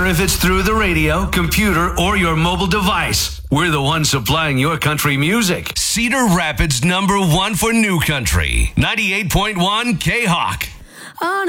matter if it's through the radio, computer, or your mobile device. We're the ones supplying your country music. Cedar Rapids #1 for new country. 98.1 K-Hawk.